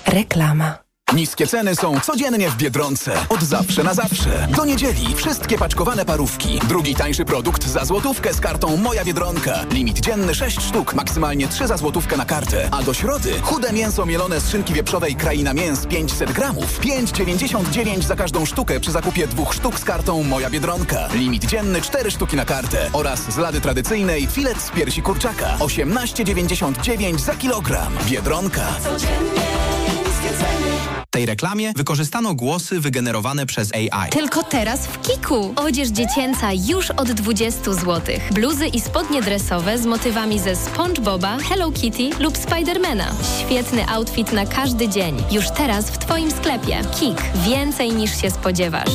Reklama. Niskie ceny są codziennie w Biedronce. Od zawsze na zawsze. Do niedzieli wszystkie paczkowane parówki. Drugi tańszy produkt za złotówkę z kartą Moja Biedronka. Limit dzienny 6 sztuk, maksymalnie 3 za złotówkę na kartę. A do środy chude mięso mielone z szynki wieprzowej Kraina Mięs 500 gramów. 5,99 za każdą sztukę przy zakupie 2 sztuk z kartą Moja Biedronka. Limit dzienny 4 sztuki na kartę. Oraz z lady tradycyjnej filet z piersi kurczaka. 18,99 za kilogram. Biedronka. Codziennie niskie ceny. W tej reklamie wykorzystano głosy wygenerowane przez AI. Tylko teraz w Kiku. Odzież dziecięca już od 20 zł. Bluzy i spodnie dresowe z motywami ze SpongeBoba, Hello Kitty lub Spidermana. Świetny outfit na każdy dzień. Już teraz w Twoim sklepie. Kik. Więcej niż się spodziewasz.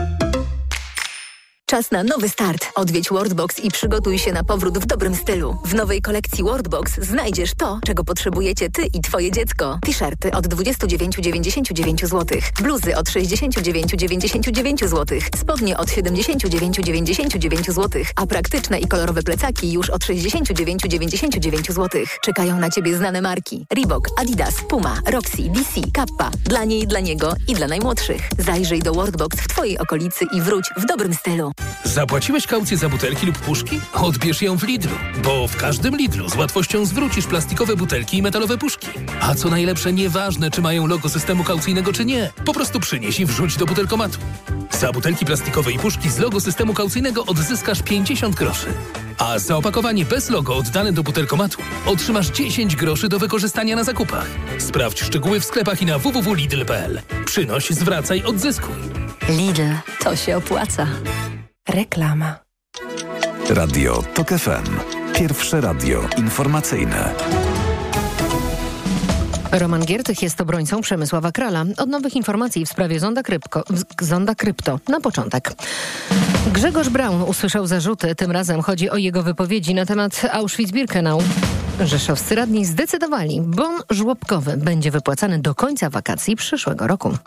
Czas na nowy start. Odwiedź Worldbox i przygotuj się na powrót w dobrym stylu. W nowej kolekcji Worldbox znajdziesz to, czego potrzebujecie Ty i Twoje dziecko. T-shirty od 29,99 zł. Bluzy od 69,99 zł. Spodnie od 79,99 zł. A praktyczne i kolorowe plecaki już od 69,99 zł. Czekają na Ciebie znane marki. Reebok, Adidas, Puma, Roxy, DC, Kappa. Dla niej, dla niego i dla najmłodszych. Zajrzyj do Worldbox w Twojej okolicy i wróć w dobrym stylu. Zapłaciłeś kaucję za butelki lub puszki? Odbierz ją w Lidlu, bo w każdym Lidlu z łatwością zwrócisz plastikowe butelki i metalowe puszki. A co najlepsze, nieważne czy mają logo systemu kaucyjnego czy nie, po prostu przynieś i wrzuć do butelkomatu. Za butelki plastikowe i puszki z logo systemu kaucyjnego odzyskasz 50 groszy. A za opakowanie bez logo oddane do butelkomatu otrzymasz 10 groszy do wykorzystania na zakupach. Sprawdź szczegóły w sklepach i na www.lidl.pl. Przynoś, zwracaj, odzyskuj. Lidl, to się opłaca. Reklama. Radio TOK FM. Pierwsze radio informacyjne. Roman Giertych jest obrońcą Przemysława Krala. Od nowych informacji w sprawie zonda krypto. Na początek. Grzegorz Braun usłyszał zarzuty. Tym razem chodzi o jego wypowiedzi na temat Auschwitz-Birkenau. Rzeszowscy radni zdecydowali, bon żłobkowy będzie wypłacany do końca wakacji przyszłego roku.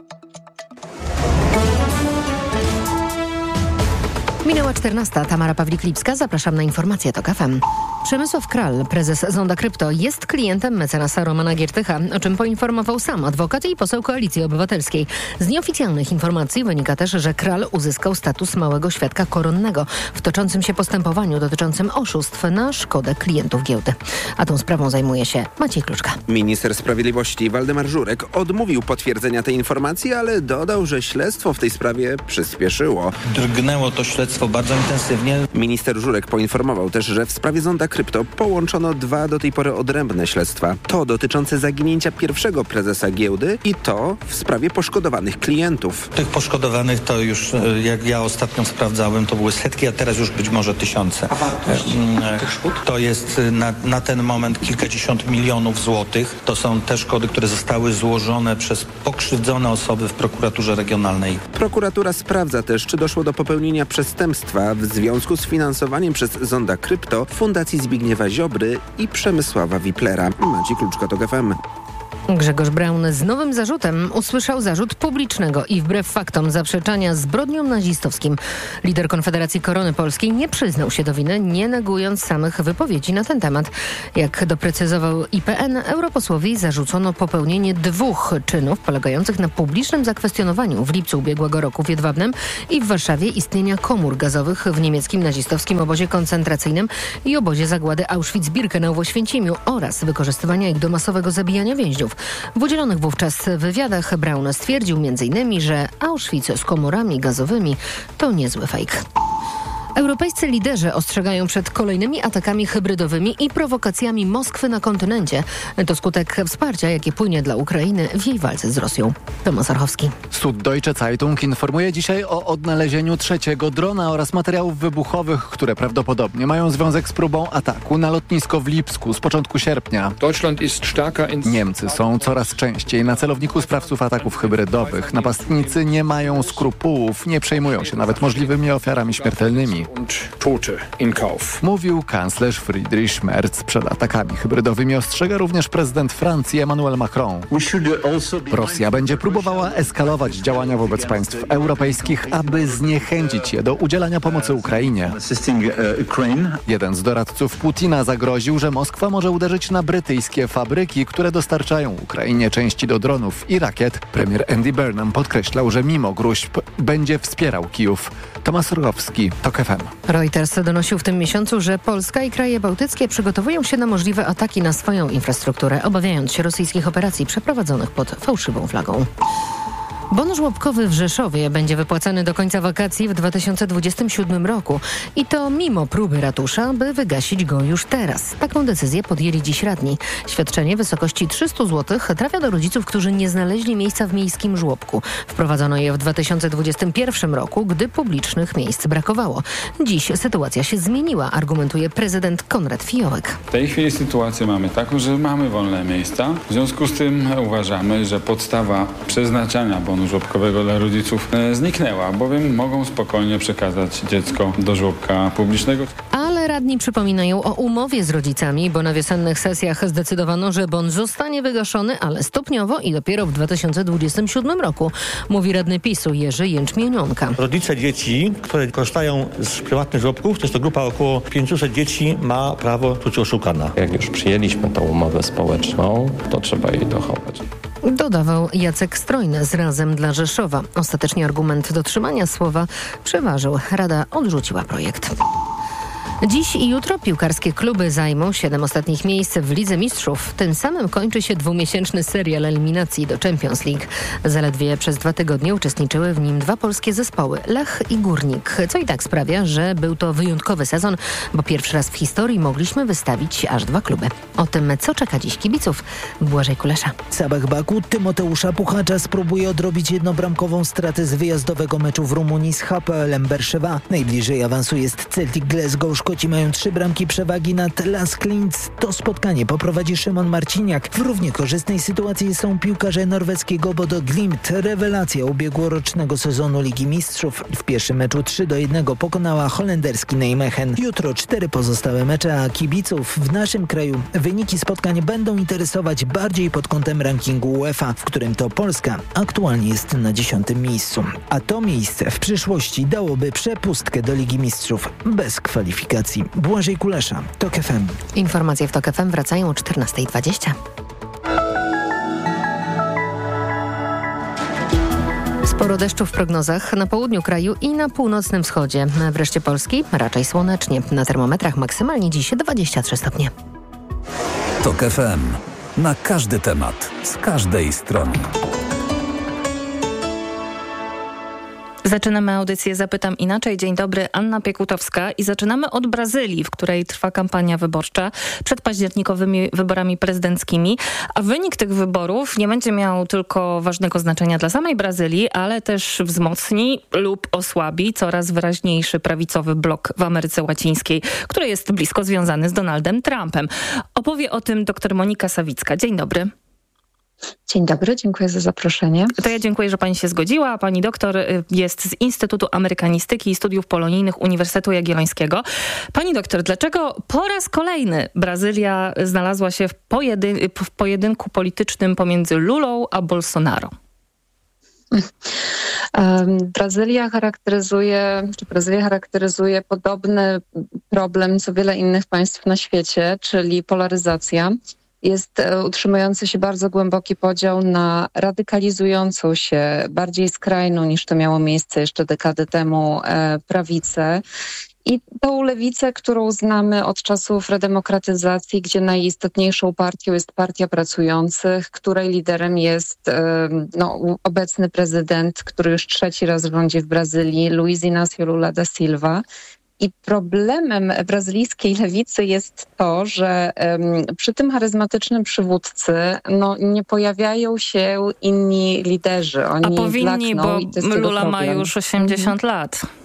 Minęła 14. Tamara Pawlik-Lipska. Zapraszam na informacje TOK FM. Przemysław Kral, prezes Zonda Krypto, jest klientem mecenasa Romana Giertycha, o czym poinformował sam adwokat i poseł Koalicji Obywatelskiej. Z nieoficjalnych informacji wynika też, że Kral uzyskał status małego świadka koronnego w toczącym się postępowaniu dotyczącym oszustw na szkodę klientów giełdy. A tą sprawą zajmuje się Maciej Kluczka. Minister Sprawiedliwości Waldemar Żurek odmówił potwierdzenia tej informacji, ale dodał, że śledztwo w tej sprawie przyspieszyło. Drgnęło to śledztwo bardzo intensywnie. Minister Żurek poinformował też, że w sprawie Zonda Krypto połączono 2 do tej pory odrębne śledztwa. To dotyczące zaginięcia pierwszego prezesa giełdy i to w sprawie poszkodowanych klientów. Tych poszkodowanych to już, jak ja ostatnio sprawdzałem, to były setki, a teraz już być może tysiące. A wartość tych szkód? To jest na ten moment kilkadziesiąt milionów złotych. To są te szkody, które zostały złożone przez pokrzywdzone osoby w prokuraturze regionalnej. Prokuratura sprawdza też, czy doszło do popełnienia przestępstwa w związku z finansowaniem przez Zonda Krypto Fundacji Zbigniewa Ziobry i Przemysława Wiplera. Maciej Kluczka, TOK FM. Grzegorz Braun z nowym zarzutem usłyszał zarzut publicznego i wbrew faktom zaprzeczania zbrodniom nazistowskim. Lider Konfederacji Korony Polskiej nie przyznał się do winy, nie negując samych wypowiedzi na ten temat. Jak doprecyzował IPN, europosłowi zarzucono popełnienie 2 czynów polegających na publicznym zakwestionowaniu w lipcu ubiegłego roku w Jedwabnem i w Warszawie istnienia komór gazowych w niemieckim nazistowskim obozie koncentracyjnym i obozie zagłady Auschwitz-Birkenau w Oświęcimiu oraz wykorzystywania ich do masowego zabijania więźniów. W udzielonych wówczas wywiadach Braun stwierdził m.in., że Auschwitz z komorami gazowymi to niezły fejk. Europejscy liderzy ostrzegają przed kolejnymi atakami hybrydowymi i prowokacjami Moskwy na kontynencie. To skutek wsparcia, jakie płynie dla Ukrainy w jej walce z Rosją. Tomasz Archowski. Süddeutsche Zeitung informuje dzisiaj o odnalezieniu 3. drona oraz materiałów wybuchowych, które prawdopodobnie mają związek z próbą ataku na lotnisko w Lipsku z początku sierpnia. Niemcy są coraz częściej na celowniku sprawców ataków hybrydowych. Napastnicy nie mają skrupułów, nie przejmują się nawet możliwymi ofiarami śmiertelnymi. broni. Mówił kanclerz Friedrich Merz. Przed atakami hybrydowymi ostrzega również prezydent Francji Emmanuel Macron. Rosja będzie próbowała eskalować działania wobec państw europejskich, aby zniechęcić je do udzielania pomocy Ukrainie. Jeden z doradców Putina zagroził, że Moskwa może uderzyć na brytyjskie fabryki, które dostarczają Ukrainie części do dronów i rakiet. Premier Andy Burnham podkreślał, że mimo gróźb będzie wspierał Kijów. Tomasz Rogowski, TOK FM. Reuters donosił w tym miesiącu, że Polska i kraje bałtyckie przygotowują się na możliwe ataki na swoją infrastrukturę, obawiając się rosyjskich operacji przeprowadzonych pod fałszywą flagą. Bon żłobkowy w Rzeszowie będzie wypłacany do końca wakacji w 2027 roku. I to mimo próby ratusza, by wygasić go już teraz. Taką decyzję podjęli dziś radni. Świadczenie w wysokości 300 zł trafia do rodziców, którzy nie znaleźli miejsca w miejskim żłobku. Wprowadzono je w 2021 roku, gdy publicznych miejsc brakowało. Dziś sytuacja się zmieniła, argumentuje prezydent Konrad Fiołek. W tej chwili sytuację mamy taką, że mamy wolne miejsca. W związku z tym uważamy, że podstawa przeznaczania bonu żłobkowego dla rodziców zniknęła, bowiem mogą spokojnie przekazać dziecko do żłobka publicznego. Ale radni przypominają o umowie z rodzicami, bo na wiosennych sesjach zdecydowano, że bon zostanie wygaszony, ale stopniowo i dopiero w 2027 roku, mówi radny PiS-u Jerzy Jęczmienionka. Rodzice dzieci, które korzystają z prywatnych żłobków, to jest to grupa około 500 dzieci, ma prawo czuć się oszukana. Jak już przyjęliśmy tą umowę społeczną, to trzeba jej dochować. Dodawał Jacek Strojny z Razem dla Rzeszowa. Ostatecznie argument dotrzymania słowa przeważył. Rada odrzuciła projekt. Dziś i jutro piłkarskie kluby zajmą 7 ostatnich miejsc w Lidze Mistrzów. Tym samym kończy się 2-miesięczny serial eliminacji do Champions League. Zaledwie przez 2 tygodnie uczestniczyły w nim 2 polskie zespoły, Lech i Górnik, co i tak sprawia, że był to wyjątkowy sezon, bo pierwszy raz w historii mogliśmy wystawić aż 2 kluby. O tym, co czeka dziś kibiców, Błażej Kulesza. Sabah Baku Tymoteusza Puchacza spróbuje odrobić jednobramkową stratę z wyjazdowego meczu w Rumunii z HPL-em Berszewa. Najbliżej awansu jest Celtic Glasgow. Szkoci mają 3 bramki przewagi nad Lask Linz. To spotkanie poprowadzi Szymon Marciniak. W równie korzystnej sytuacji są piłkarze norweskiego Bodo Glimt. Rewelacja ubiegłorocznego sezonu Ligi Mistrzów. W pierwszym meczu 3-1 pokonała holenderski Nijmegen. Jutro 4 pozostałe mecze, a kibiców w naszym kraju wyniki spotkań będą interesować bardziej pod kątem rankingu UEFA, w którym to Polska aktualnie jest na 10. miejscu. A to miejsce w przyszłości dałoby przepustkę do Ligi Mistrzów bez kwalifikacji. Błażej Kulesza, TOK FM. Informacje w TOK FM wracają o 14:20. Sporo deszczu w prognozach na południu kraju i na północnym wschodzie. Wreszcie Polski raczej słonecznie. Na termometrach maksymalnie dziś 23 stopnie. TOK FM. Na każdy temat, z każdej strony. Zaczynamy audycję Zapytam Inaczej. Dzień dobry, Anna Piekutowska i zaczynamy od Brazylii, w której trwa kampania wyborcza przed październikowymi wyborami prezydenckimi, a wynik tych wyborów nie będzie miał tylko ważnego znaczenia dla samej Brazylii, ale też wzmocni lub osłabi coraz wyraźniejszy prawicowy blok w Ameryce Łacińskiej, który jest blisko związany z Donaldem Trumpem. Opowie o tym dr Monika Sawicka. Dzień dobry. Dzień dobry, dziękuję za zaproszenie. To ja dziękuję, że pani się zgodziła. Pani doktor jest z Instytutu Amerykanistyki i Studiów Polonijnych Uniwersytetu Jagiellońskiego. Pani doktor, dlaczego po raz kolejny Brazylia znalazła się w pojedynku politycznym pomiędzy Lulą a Bolsonaro? Brazylia charakteryzuje podobny problem co wiele innych państw na świecie, czyli polaryzacja. Jest utrzymujący się bardzo głęboki podział na radykalizującą się, bardziej skrajną niż to miało miejsce jeszcze dekadę temu prawicę i tą lewicę, którą znamy od czasów redemokratyzacji, gdzie najistotniejszą partią jest Partia Pracujących, której liderem jest obecny prezydent, który już 3. raz rządzi w Brazylii, Luiz Inácio Lula da Silva. I problemem brazylijskiej lewicy jest to, że przy tym charyzmatycznym przywódcy nie pojawiają się inni liderzy. Oni powinni, bo Lula ma już 80 lat.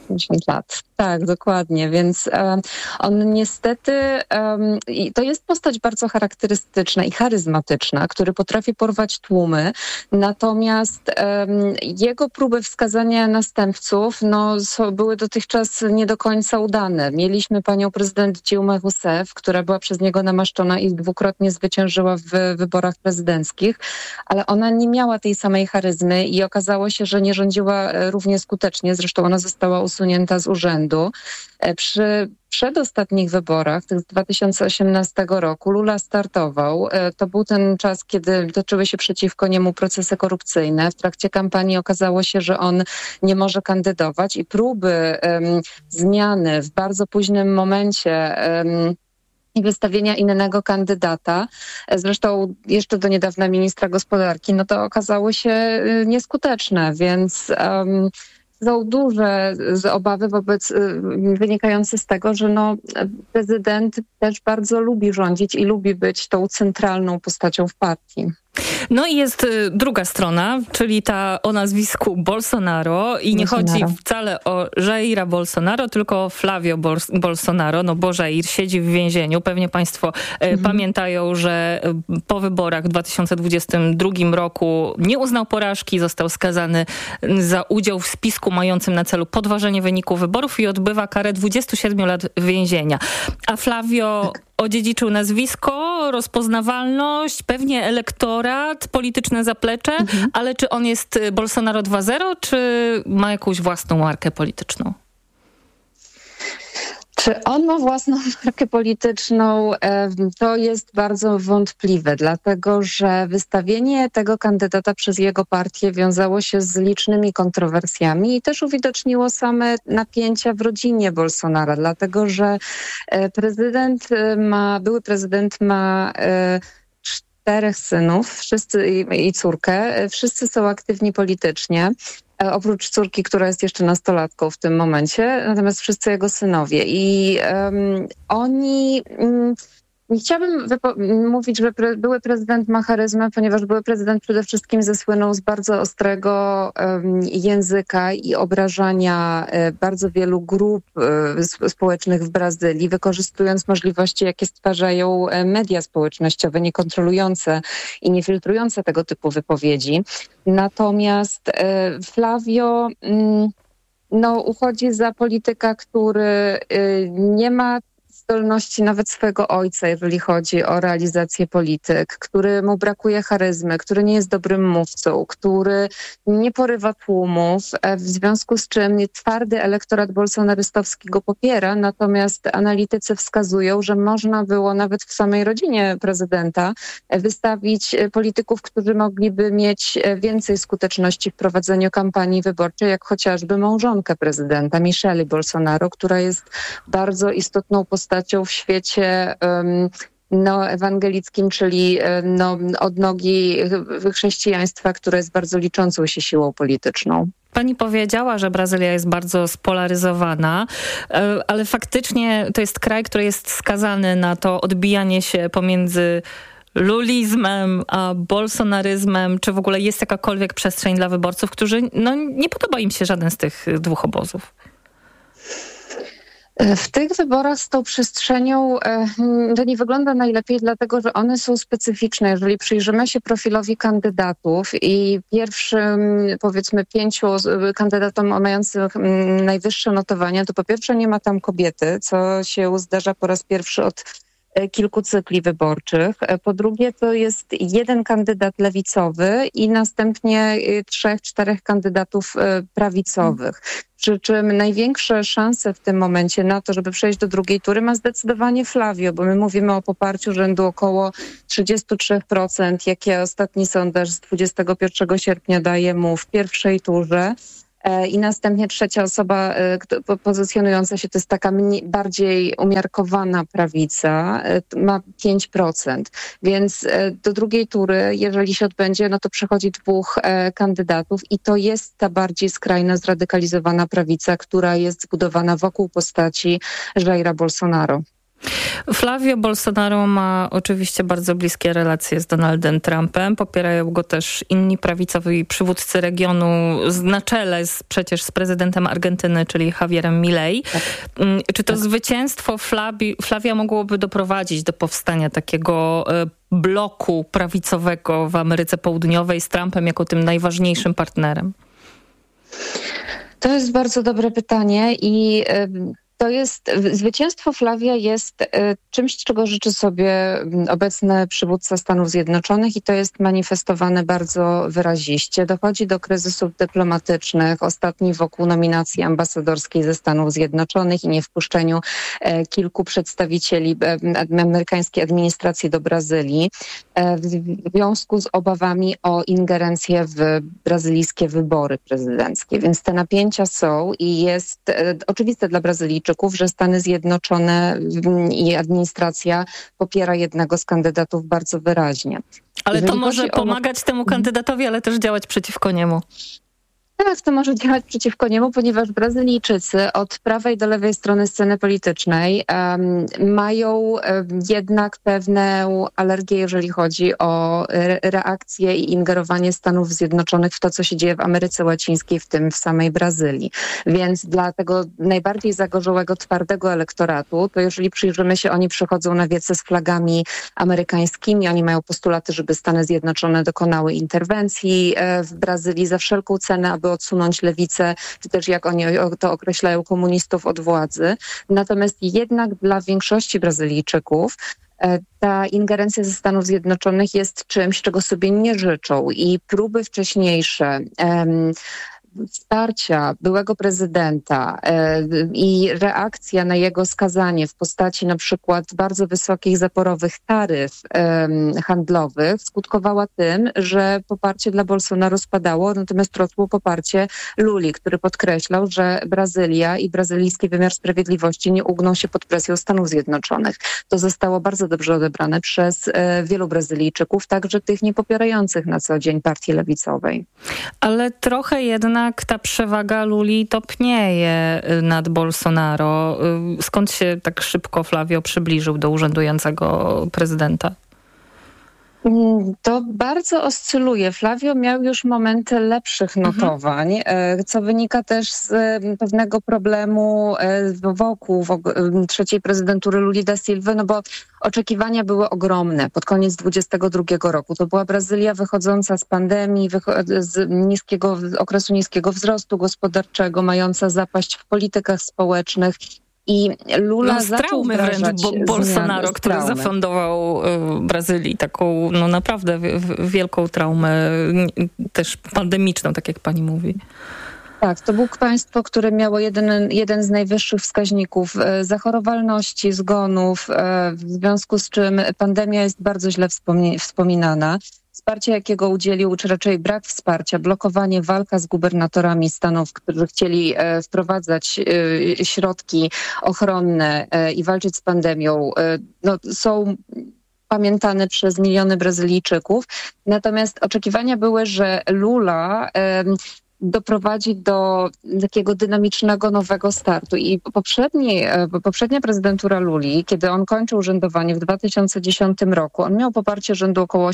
50 lat. Tak, dokładnie, więc on niestety, i to jest postać bardzo charakterystyczna i charyzmatyczna, który potrafi porwać tłumy, natomiast jego próby wskazania następców były dotychczas nie do końca udane. Mieliśmy panią prezydent Dilmę Rousseff, która była przez niego namaszczona i dwukrotnie zwyciężyła w wyborach prezydenckich, ale ona nie miała tej samej charyzmy i okazało się, że nie rządziła równie skutecznie, zresztą ona została usunięta z urzędu. Przy przedostatnich wyborach, tych z 2018 roku, Lula startował. To był ten czas, kiedy toczyły się przeciwko niemu procesy korupcyjne. W trakcie kampanii okazało się, że on nie może kandydować i próby zmiany w bardzo późnym momencie i wystawienia innego kandydata, zresztą jeszcze do niedawna ministra gospodarki, to okazało się nieskuteczne, więc są duże obawy wynikające z tego, że prezydent też bardzo lubi rządzić i lubi być tą centralną postacią w partii. No i jest druga strona, czyli ta o nazwisku Bolsonaro i nie chodzi wcale o Jaira Bolsonaro, tylko o Flavio Bolsonaro, bo Jair siedzi w więzieniu. Pewnie państwo pamiętają, że po wyborach w 2022 roku nie uznał porażki, został skazany za udział w spisku mającym na celu podważenie wyniku wyborów i odbywa karę 27 lat więzienia. A Flavio odziedziczył nazwisko, rozpoznawalność, pewnie elektorat, polityczne zaplecze, ale czy on jest Bolsonaro 2.0, czy ma jakąś własną markę polityczną? Czy on ma własną markę polityczną? To jest bardzo wątpliwe, dlatego że wystawienie tego kandydata przez jego partię wiązało się z licznymi kontrowersjami i też uwidoczniło same napięcia w rodzinie Bolsonaro, dlatego że były prezydent ma 4 synów, wszyscy i córkę, wszyscy są aktywni politycznie. Oprócz córki, która jest jeszcze nastolatką w tym momencie, natomiast wszyscy jego synowie. I oni... Nie chciałabym mówić, że były prezydent ma charyzmę, ponieważ były prezydent przede wszystkim zasłynął z bardzo ostrego języka i obrażania bardzo wielu grup społecznych w Brazylii, wykorzystując możliwości, jakie stwarzają media społecznościowe, niekontrolujące i nie filtrujące tego typu wypowiedzi. Natomiast Flavio uchodzi za polityka, który nie ma zdolności nawet swojego ojca, jeżeli chodzi o realizację polityk, który mu brakuje charyzmy, który nie jest dobrym mówcą, który nie porywa tłumów, w związku z czym twardy elektorat bolsonarystowski go popiera, natomiast analitycy wskazują, że można było nawet w samej rodzinie prezydenta wystawić polityków, którzy mogliby mieć więcej skuteczności w prowadzeniu kampanii wyborczej, jak chociażby małżonkę prezydenta, Michelle Bolsonaro, która jest bardzo istotną postacią w świecie ewangelickim, czyli odnogi chrześcijaństwa, które jest bardzo liczącą się siłą polityczną. Pani powiedziała, że Brazylia jest bardzo spolaryzowana, ale faktycznie to jest kraj, który jest skazany na to odbijanie się pomiędzy lulizmem a bolsonaryzmem. Czy w ogóle jest jakakolwiek przestrzeń dla wyborców, którzy nie podoba im się żaden z tych dwóch obozów? W tych wyborach z tą przestrzenią to nie wygląda najlepiej, dlatego że one są specyficzne. Jeżeli przyjrzymy się profilowi kandydatów i pierwszym, powiedzmy, 5 kandydatom mających najwyższe notowania, to po pierwsze nie ma tam kobiety, co się zdarza po raz pierwszy od kilku cykli wyborczych. Po drugie, to jest 1 kandydat lewicowy i następnie 3-4 kandydatów prawicowych. Przy czym największe szanse w tym momencie na to, żeby przejść do drugiej tury, ma zdecydowanie Flavio, bo my mówimy o poparciu rzędu około 33%, jakie ostatni sondaż z 21 sierpnia daje mu w pierwszej turze. I następnie trzecia osoba pozycjonująca się, to jest taka bardziej umiarkowana prawica, ma 5%. Więc do drugiej tury, jeżeli się odbędzie, to przechodzi 2 kandydatów i to jest ta bardziej skrajna, zradykalizowana prawica, która jest zbudowana wokół postaci Jaira Bolsonaro. Flavio Bolsonaro ma oczywiście bardzo bliskie relacje z Donaldem Trumpem. Popierają go też inni prawicowi przywódcy regionu na czele przecież z prezydentem Argentyny, czyli Javierem Milei. Tak. Czy to zwycięstwo Flavia mogłoby doprowadzić do powstania takiego bloku prawicowego w Ameryce Południowej z Trumpem jako tym najważniejszym partnerem? To jest bardzo dobre pytanie i zwycięstwo Flavia jest czymś, czego życzy sobie obecny przywódca Stanów Zjednoczonych i to jest manifestowane bardzo wyraziście. Dochodzi do kryzysów dyplomatycznych, ostatni wokół nominacji ambasadorskiej ze Stanów Zjednoczonych i niewpuszczeniu kilku przedstawicieli amerykańskiej administracji do Brazylii w związku z obawami o ingerencję w brazylijskie wybory prezydenckie. Więc te napięcia są i jest oczywiste dla Brazylijczyków, że Stany Zjednoczone i administracja popiera jednego z kandydatów bardzo wyraźnie. Ale to może pomagać temu kandydatowi, ale też działać przeciwko niemu. Tak, to może działać przeciwko niemu, ponieważ Brazylijczycy od prawej do lewej strony sceny politycznej mają jednak pewną alergię, jeżeli chodzi o reakcję i ingerowanie Stanów Zjednoczonych w to, co się dzieje w Ameryce Łacińskiej, w tym w samej Brazylii. Więc dla tego najbardziej zagorzałego, twardego elektoratu, to jeżeli przyjrzymy się, oni przychodzą na wiece z flagami amerykańskimi, oni mają postulaty, żeby Stany Zjednoczone dokonały interwencji w Brazylii za wszelką cenę, aby odsunąć lewicę, czy też jak oni to określają, komunistów od władzy. Natomiast jednak dla większości Brazylijczyków ta ingerencja ze Stanów Zjednoczonych jest czymś, czego sobie nie życzą i próby wcześniejsze wsparcia byłego prezydenta i reakcja na jego skazanie w postaci na przykład bardzo wysokich zaporowych taryf handlowych skutkowała tym, że poparcie dla Bolsonaro spadało, natomiast rosło poparcie Luli, który podkreślał, że Brazylia i brazylijski wymiar sprawiedliwości nie ugną się pod presją Stanów Zjednoczonych. To zostało bardzo dobrze odebrane przez wielu Brazylijczyków, także tych niepopierających na co dzień partii lewicowej. Ale trochę jednak ta przewaga Luli topnieje nad Bolsonaro. Skąd się tak szybko Flavio przybliżył do urzędującego prezydenta? To bardzo oscyluje. Flavio miał już momenty lepszych notowań, co wynika też z pewnego problemu wokół trzeciej prezydentury Luli da Silva, no bo oczekiwania były ogromne pod koniec 2022 roku. To była Brazylia wychodząca z pandemii, z okresu niskiego wzrostu gospodarczego, mająca zapaść w politykach społecznych. I Lula zaczął wdrażać Bolsonaro, który zafundował Brazylii taką naprawdę wielką traumę, też pandemiczną, tak jak pani mówi. Tak, to było państwo, które miało jeden z najwyższych wskaźników zachorowalności, zgonów, w związku z czym pandemia jest bardzo źle wspominana. Wsparcie, jakiego udzielił, czy raczej brak wsparcia, blokowanie, walka z gubernatorami stanów, którzy chcieli wprowadzać środki ochronne i walczyć z pandemią, są pamiętane przez miliony Brazylijczyków. Natomiast oczekiwania były, że Lula doprowadzi do takiego dynamicznego, nowego startu. I poprzednia prezydentura Luli, kiedy on kończył urzędowanie w 2010 roku, on miał poparcie rzędu około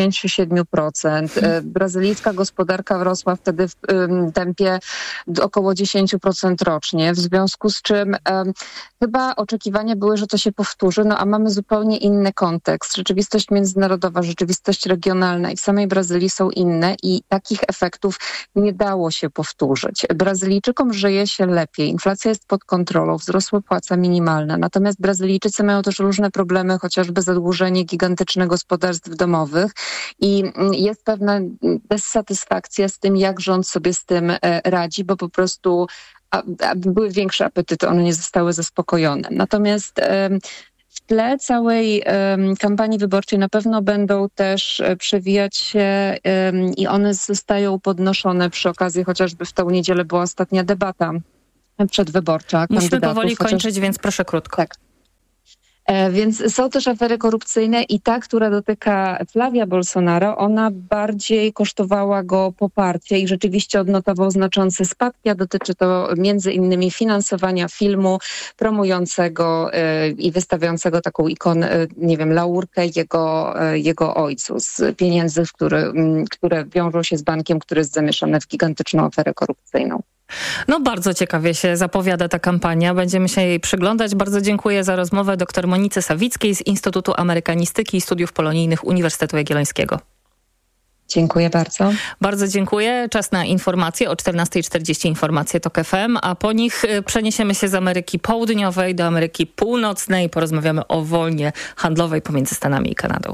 87%. Brazylijska gospodarka rosła wtedy w tempie około 10% rocznie, w związku z czym chyba oczekiwania były, że to się powtórzy, a mamy zupełnie inny kontekst. Rzeczywistość międzynarodowa, rzeczywistość regionalna i w samej Brazylii są inne i takich efektów nie dało się powtórzyć. Brazylijczykom żyje się lepiej, inflacja jest pod kontrolą, wzrosła płaca minimalna, natomiast Brazylijczycy mają też różne problemy, chociażby zadłużenie gigantycznych gospodarstw domowych i jest pewna dysatysfakcja z tym, jak rząd sobie z tym radzi, bo po prostu były większe apetyty, one nie zostały zaspokojone. Natomiast w tle całej kampanii wyborczej na pewno będą też przewijać się i one zostają podnoszone przy okazji, chociażby w tę niedzielę była ostatnia debata przedwyborcza. Musimy powoli kończyć, więc proszę krótko. Tak. Więc są też afery korupcyjne i ta, która dotyka Flavia Bolsonaro, ona bardziej kosztowała go poparcie i rzeczywiście odnotował znaczące spadki, a dotyczy to między innymi finansowania filmu promującego i wystawiającego taką ikonę, laurkę jego ojcu z pieniędzy, które wiążą się z bankiem, który jest zamieszany w gigantyczną aferę korupcyjną. No bardzo ciekawie się zapowiada ta kampania. Będziemy się jej przyglądać. Bardzo dziękuję za rozmowę dr Monice Sawickiej z Instytutu Amerykanistyki i Studiów Polonijnych Uniwersytetu Jagiellońskiego. Dziękuję bardzo. Bardzo dziękuję. Czas na informacje. O 14:40 informacje TOK FM, a po nich przeniesiemy się z Ameryki Południowej do Ameryki Północnej. Porozmawiamy o wojnie handlowej pomiędzy Stanami i Kanadą.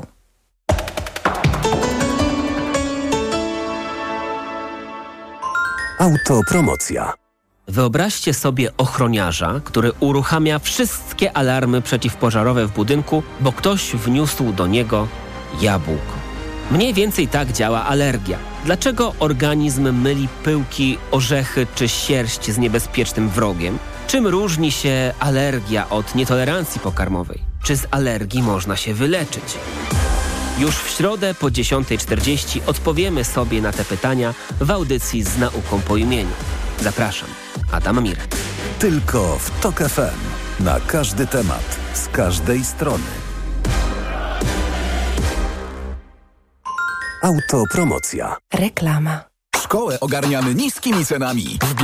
Autopromocja. Wyobraźcie sobie ochroniarza, który uruchamia wszystkie alarmy przeciwpożarowe w budynku, bo ktoś wniósł do niego jabłko. Mniej więcej tak działa alergia. Dlaczego organizm myli pyłki, orzechy czy sierść z niebezpiecznym wrogiem? Czym różni się alergia od nietolerancji pokarmowej? Czy z alergii można się wyleczyć? Już w środę po 10:40 odpowiemy sobie na te pytania w audycji z nauką po imieniu. Zapraszam, Adam Mirek. Tylko w TOK FM. Na każdy temat, z każdej strony. Autopromocja. Reklama. Szkołę ogarniamy niskimi cenami.